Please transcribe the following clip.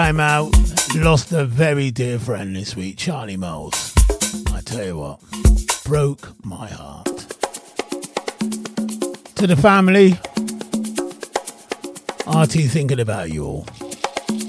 I'm out. Lost a very dear friend this week, Charlie Moles. I tell you what, broke my heart. To the family, RT thinking about you all.